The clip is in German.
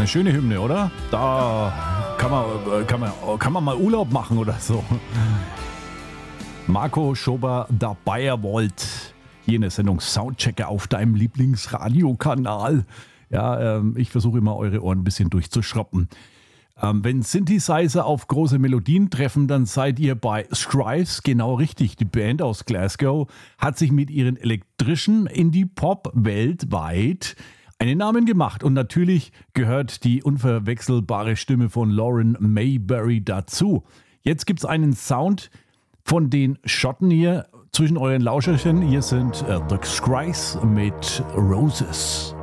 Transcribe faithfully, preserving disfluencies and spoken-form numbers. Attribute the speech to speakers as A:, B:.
A: Eine schöne Hymne, oder? Da kann man, kann man, kann man mal Urlaub machen oder so. Marco Schober, der Bayerwold. Hier in der Sendung Soundchecker auf deinem Lieblingsradiokanal. Ja, ähm, ich versuche immer, eure Ohren ein bisschen durchzuschroppen. Ähm, wenn Synthesizer auf große Melodien treffen, dann seid ihr bei Scrives genau richtig. Die Band aus Glasgow hat sich mit ihren elektrischen Indie-Pop weltweit einen Namen gemacht. Und natürlich gehört die unverwechselbare Stimme von Lauren Mayberry dazu. Jetzt gibt es einen Sound von den Schotten hier zwischen euren Lauscherchen. Hier sind äh, The Scrives mit Roses.